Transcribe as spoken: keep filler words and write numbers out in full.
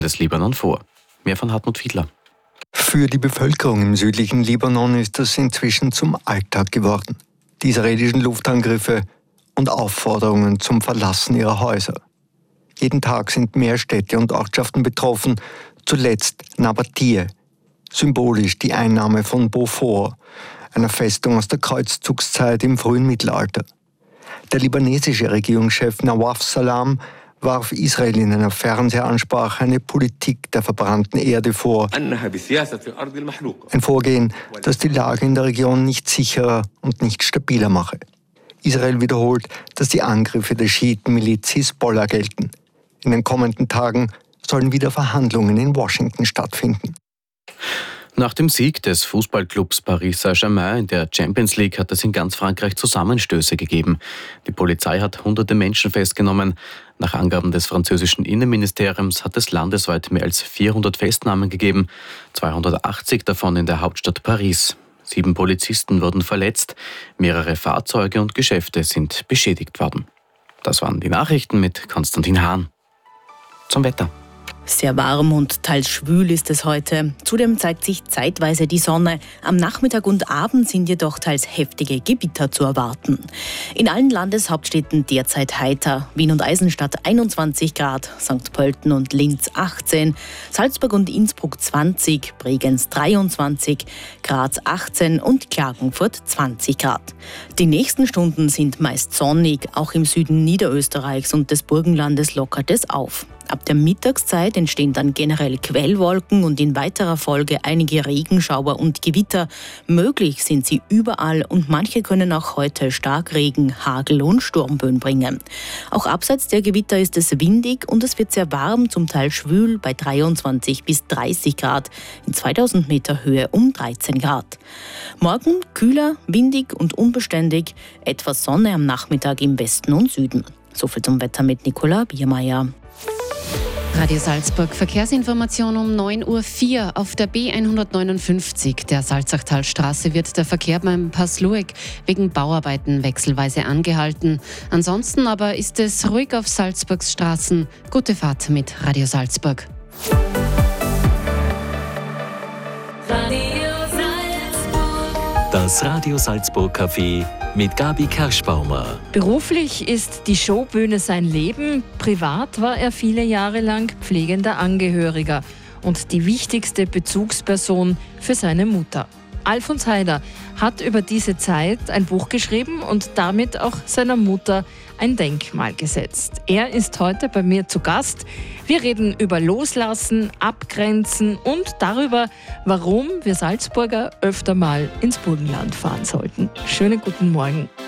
des Libanon vor. Mehr von Hartmut Fiedler. Für die Bevölkerung im südlichen Libanon ist das inzwischen zum Alltag geworden. Die israelischen Luftangriffe und Aufforderungen zum Verlassen ihrer Häuser. Jeden Tag sind mehr Städte und Ortschaften betroffen, zuletzt Nabatie, symbolisch die Einnahme von Beaufort, einer Festung aus der Kreuzzugszeit im frühen Mittelalter. Der libanesische Regierungschef Nawaf Salam warf Israel in einer Fernsehansprache eine Politik der verbrannten Erde vor. Ein Vorgehen, das die Lage in der Region nicht sicherer und nicht stabiler mache. Israel wiederholt, dass die Angriffe der Schiitenmiliz Hisbollah gelten. In den kommenden Tagen sollen wieder Verhandlungen in Washington stattfinden. Nach dem Sieg des Fußballclubs Paris Saint-Germain in der Champions League hat es in ganz Frankreich Zusammenstöße gegeben. Die Polizei hat hunderte Menschen festgenommen. Nach Angaben des französischen Innenministeriums hat es landesweit mehr als vierhundert Festnahmen gegeben, zweihundertachtzig davon in der Hauptstadt Paris. Sieben Polizisten wurden verletzt, mehrere Fahrzeuge und Geschäfte sind beschädigt worden. Das waren die Nachrichten mit Konstantin Hahn. Zum Wetter. Sehr warm und teils schwül ist es heute. Zudem zeigt sich zeitweise die Sonne. Am Nachmittag und Abend sind jedoch teils heftige Gewitter zu erwarten. In allen Landeshauptstädten derzeit heiter. Wien und Eisenstadt einundzwanzig Grad, Sankt Pölten und Linz achtzehn, Salzburg und Innsbruck zwanzig, Bregenz dreiundzwanzig, Graz achtzehn und Klagenfurt zwanzig Grad. Die nächsten Stunden sind meist sonnig. Auch im Süden Niederösterreichs und des Burgenlandes lockert es auf. Ab der Mittagszeit entstehen dann generell Quellwolken und in weiterer Folge einige Regenschauer und Gewitter. Möglich sind sie überall und manche können auch heute Starkregen, Hagel und Sturmböen bringen. Auch abseits der Gewitter ist es windig und es wird sehr warm, zum Teil schwül bei dreiundzwanzig bis dreißig Grad, in zweitausend Meter Höhe um dreizehn Grad. Morgen kühler, windig und unbeständig, etwas Sonne am Nachmittag im Westen und Süden. Soviel zum Wetter mit Nicola Biermeier. Radio Salzburg, Verkehrsinformation um neun Uhr vier auf der B hundertneunundfünfzig, der Salzachtalstraße, wird der Verkehr beim Pass Lueg wegen Bauarbeiten wechselweise angehalten. Ansonsten aber ist es ruhig auf Salzburgs Straßen. Gute Fahrt mit Radio Salzburg. Radio Salzburg. Das Radio Salzburg Café mit Gabi Kerschbaumer. Beruflich ist die Showbühne sein Leben. Privat war er viele Jahre lang pflegender Angehöriger und die wichtigste Bezugsperson für seine Mutter. Alfons Heider hat über diese Zeit ein Buch geschrieben und damit auch seiner Mutter ein Denkmal gesetzt. Er ist heute bei mir zu Gast. Wir reden über Loslassen, Abgrenzen und darüber, warum wir Salzburger öfter mal ins Burgenland fahren sollten. Schönen guten Morgen.